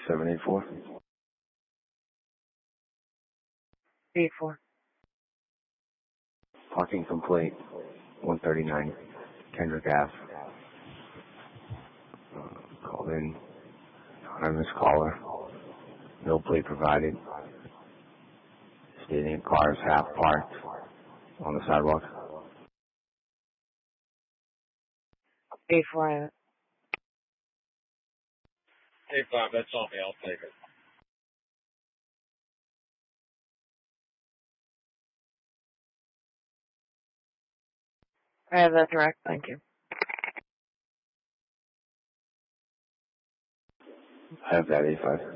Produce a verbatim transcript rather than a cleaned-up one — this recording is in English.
seven eight four. eight four. Parking complaint, one thirty-nine Kendrick Ave. Uh, called in, anonymous caller, no plate provided, stating car is half parked on the sidewalk. eight four. eight five, that's on me, I'll take it. I have that direct, thank you. I have that eight five.